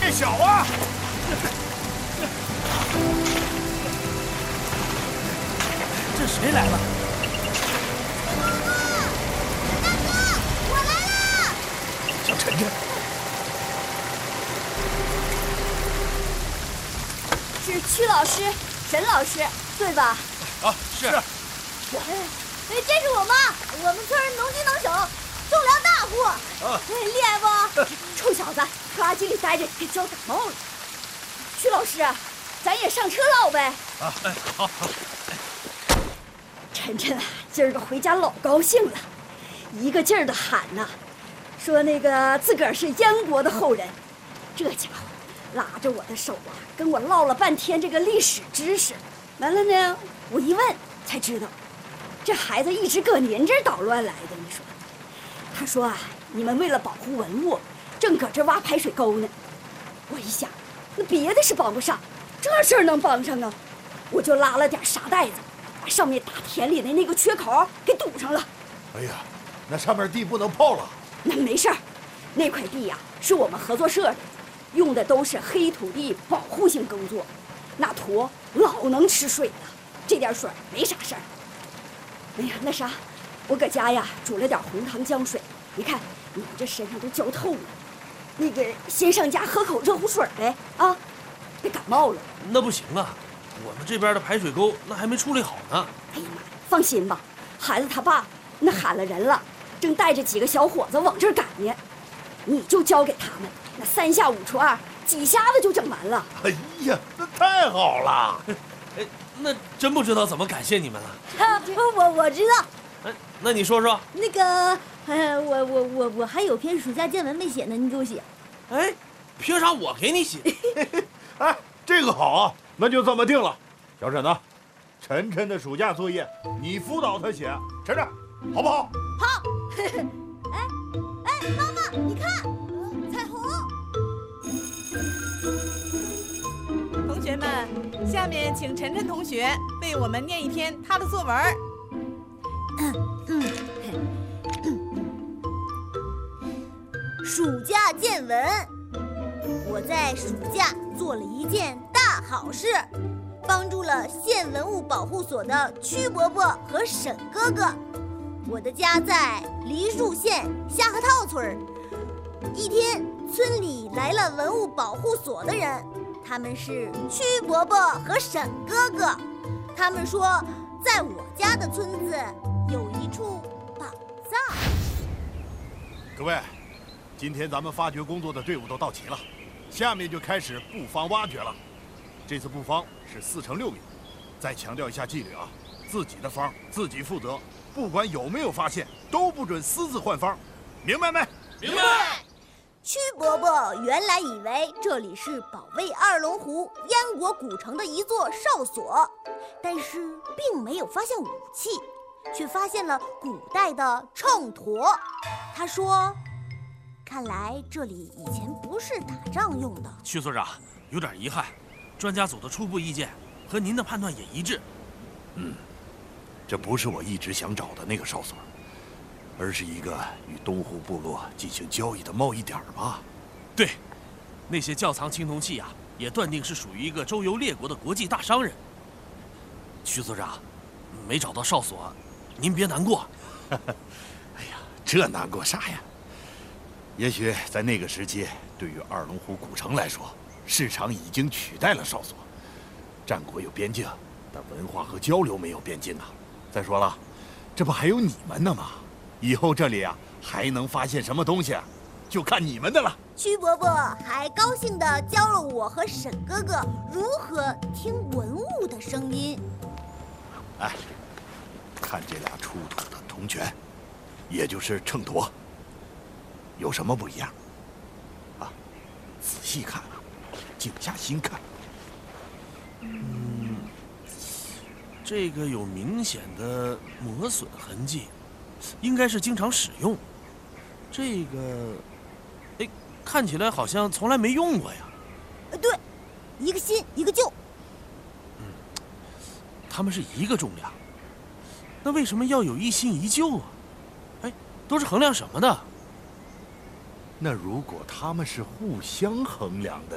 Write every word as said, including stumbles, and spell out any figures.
变小啊！ 这谁来了？ 大哥，我来了！ 小晨晨， 是曲老师、沈老师，对吧？ 啊，是。 哎，这是我妈，我们村农机能手，种粮大户。啊，厉害不？臭小子，垃圾里待着，给浇感冒了。曲老师，咱也上车唠呗。 啊，哎，好好。 晨晨啊，今儿个回家老高兴了，一个劲儿的喊呐，说那个自个儿是燕国的后人。这家伙拉着我的手啊，跟我唠了半天这个历史知识。完了呢，我一问才知道，这孩子一直搁您这儿捣乱来的。你说，他说啊，你们为了保护文物，正搁这挖排水沟呢。我一想，那别的是帮不上，这事儿能帮上啊，我就拉了点沙袋子。把上面大田里的那个缺口给堵上了。 哎呀，那上面地不能泡了。 那没事儿，那块地呀、啊、是我们合作社的，用的都是黑土地保护性耕作，那土老能吃水了，这点水没啥事儿。哎呀，那啥，我搁家呀煮了点红糖姜水，你看你这身上都焦透了，那个先上家喝口热乎水呗啊，别感冒了。 那不行啊。我们这边的排水沟那还没处理好呢。 哎呀妈，放心吧，孩子他爸那喊了人了，正带着几个小伙子往这儿赶呢，你就交给他们，那三下五除二，几下子就整完了。 哎呀，那太好了！ 哎，那真不知道怎么感谢你们了。 啊，我我知道。 哎，那你说说。 那个，呃，我我我我还有篇暑假见闻没写呢，你给我写。 哎，凭啥我给你写？ 哎，这个好啊。那就这么定了，小沈呢？晨晨的暑假作业你辅导他写，晨晨，好不好？ 好。哎哎，妈妈，你看，彩虹。 同学们，下面请晨晨同学为我们念一篇他的作文。 嗯嗯。暑假见闻，我在暑假做了一件大好事，帮助了县文物保护所的曲伯伯和沈哥哥。我的家在梨树县虾河套村。一天，村里来了文物保护所的人，他们是曲伯伯和沈哥哥。他们说，在我家的村子有一处宝藏。 各位，今天咱们发掘工作的队伍都到齐了，下面就开始布方挖掘了。这次布方是四乘六米，再强调一下纪律啊，自己的方自己负责，不管有没有发现，都不准私自换方，明白没？ 明白。 曲伯伯原来以为这里是保卫二龙湖燕国古城的一座哨所，但是并没有发现武器，却发现了古代的秤砣。他说，看来这里以前不是打仗用的。 曲所长，有点遗憾，专家组的初步意见和您的判断也一致。 嗯，这不是我一直想找的那个哨所，而是一个与东湖部落进行交易的贸易点吧？ 对，那些窖藏青铜器啊，也断定是属于一个周游列国的国际大商人。曲所长，没找到哨所，您别难过。 哎呀，这难过啥呀？也许在那个时期，对于二龙湖古城来说，市场已经取代了哨所。战国有边境，但文化和交流没有边境啊。再说了，这不还有你们呢吗？以后这里啊还能发现什么东西啊，就看你们的了。 曲伯伯还高兴地教了我和沈哥哥如何听文物的声音。 哎，看这俩出土的铜泉，也就是秤砣，有什么不一样？啊，仔细看啊，静下心看。 嗯，这个有明显的磨损痕迹，应该是经常使用。这个，哎，看起来好像从来没用过呀。 呃，对，一个新一个旧。 嗯，它们是一个重量，那为什么要有一新一旧啊？哎，都是衡量什么的？ 那如果他们是互相衡量的